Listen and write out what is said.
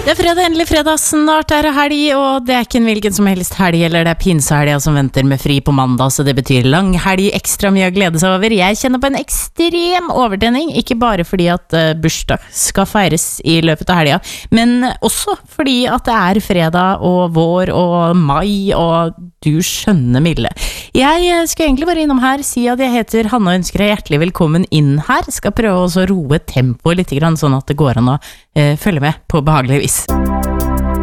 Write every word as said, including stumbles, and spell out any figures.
Det er fredag, endelig fredag, snart er det helg, og det er ikke en hvilken som helst helg, eller det er pinsehelga som venter med fri på mandag, så det betyr lang helg, ekstra mye å glede seg over. Jeg kjenner på en ekstrem overtenning, ikke bare fordi at uh, bursdag skal feires i løpet av helga, men også fordi at det er fredag og vår og mai, og du skjønner Mille. Jeg skal egentlig bare innom her, si at jeg heter Hanne og ønsker deg hjertelig velkommen inn her. Skal prøve også å roe tempoet litt, sånn at det går an å uh, følge med på behagelig vis.